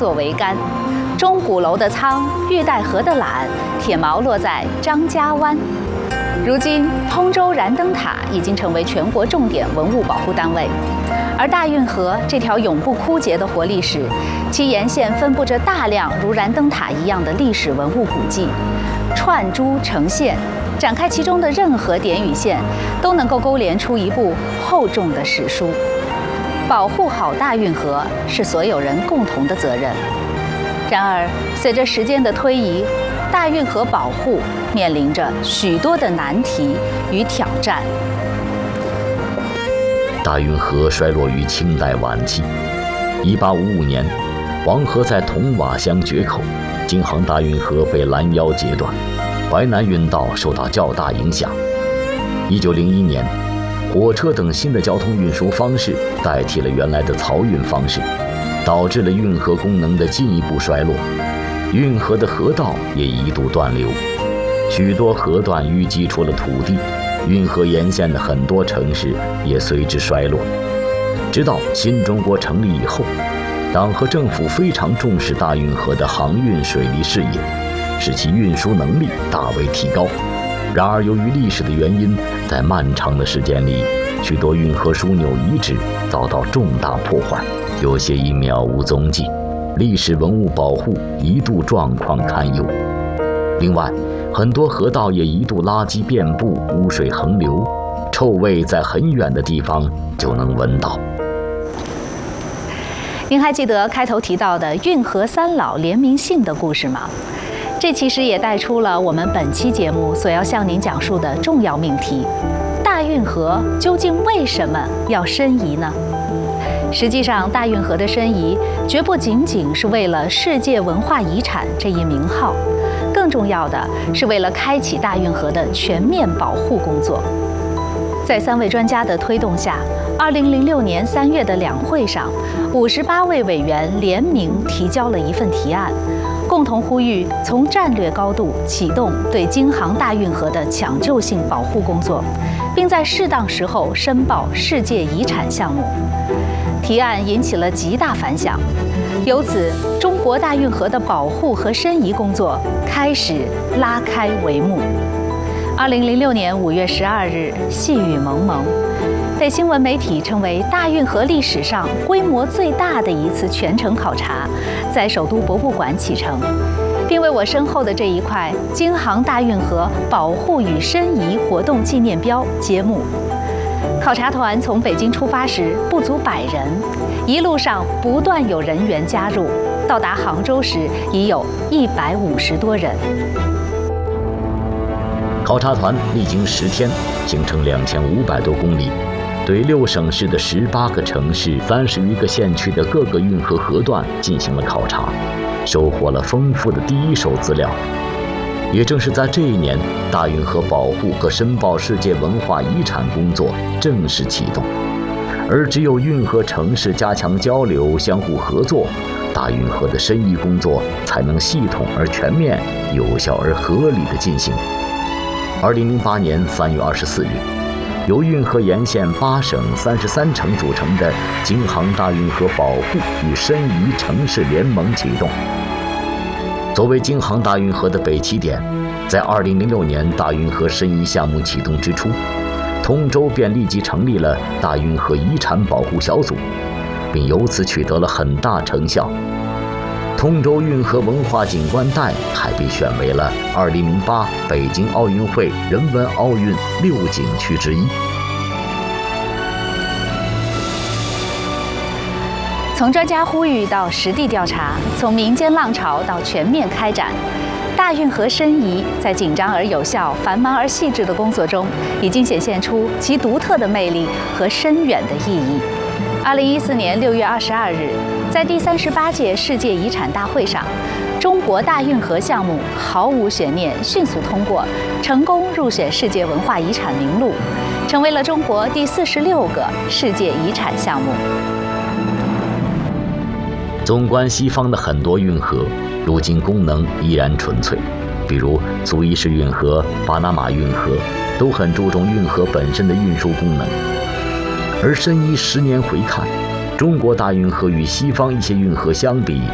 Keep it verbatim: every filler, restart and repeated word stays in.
作桅杆，钟鼓楼的仓，玉带河的缆，铁锚落在张家湾。如今，通州燃灯塔已经成为全国重点文物保护单位，而大运河这条永不枯竭的活历史，其沿线分布着大量如燃灯塔一样的历史文物古迹，串珠成线，展开其中的任何点与线，都能够勾连出一部厚重的史书。保护好大运河是所有人共同的责任。然而，随着时间的推移，大运河保护面临着许多的难题与挑战。 大运河衰落于清代晚期。一八五五年，黄河在桐瓦乡决口，京杭大运河被拦腰截断，淮南运道受到较大影响。一九零一年，火车等新的交通运输方式代替了原来的漕运方式，导致了运河功能的进一步衰落。运河的河道也一度断流，许多河段淤积出了土地，运河沿线的很多城市也随之衰落。直到新中国成立以后，党和政府非常重视大运河的航运水利事业，使其运输能力大为提高。然而由于历史的原因，在漫长的时间里，许多运河枢纽遗址遭到重大破坏，有些已渺无踪迹，历史文物保护一度状况堪忧。另外，很多河道也一度垃圾遍布，污水横流，臭味在很远的地方就能闻到。 您还记得开头提到的运河三老联名信的故事吗？这其实也带出了我们本期节目所要向您讲述的重要命题：大运河究竟为什么要申遗呢？实际上，大运河的申遗绝不仅仅是为了世界文化遗产这一名号，更重要的是为了开启大运河的全面保护工作。在三位专家的推动下，二零零六年三月的两会上，五十八位委员联名提交了一份提案，共同呼吁从战略高度启动对京杭大运河的抢救性保护工作，并在适当时候申报世界遗产项目。提案引起了极大反响，由此，中国大运河的保护和申遗工作开始拉开帷幕。二零零六年五月十二日，细雨蒙蒙，被新闻媒体称为大运河历史上规模最大的一次全程考察，在首都博物馆启程，并为我身后的这一块京杭大运河保护与申遗活动纪念标揭幕。考察团从北京出发时不足百人，一路上不断有人员加入，到达杭州时已有一百五十多人。 考察团历经十天，行程两千五百多公里，对六省市的十八个城市、三十余个县区的各个运河河段进行了考察，收获了丰富的第一手资料。也正是在这一年，大运河保护和申报世界文化遗产工作正式启动。而只有运河城市加强交流、相互合作，大运河的申遗工作才能系统而全面、有效而合理地进行。二零零八年三月二十四日，由运河沿线八省三十三城组成的京杭大运河保护与申遗城市联盟启动。作为京杭大运河的北起点，在二零零六年大运河申遗项目启动之初，通州便立即成立了大运河遗产保护小组，并由此取得了很大成效。通州运河文化景观带还被选为了二零零八北京奥运会人文奥运六景区之一。 从专家呼吁到实地调查，从民间浪潮到全面开展，大运河申遗在紧张而有效、繁忙而细致的工作中，已经显现出其独特的魅力和深远的意义。二零一四年六月二十二日，在第三十八届世界遗产大会上，中国大运河项目毫无悬念迅速通过，成功入选世界文化遗产名录，成为了中国第四十六个世界遗产项目。 纵观西方的很多运河，如今功能依然纯粹，比如苏伊士运河、巴拿马运河，都很注重运河本身的运输功能。而申遗十年回看，中国大运河与西方一些运河相比，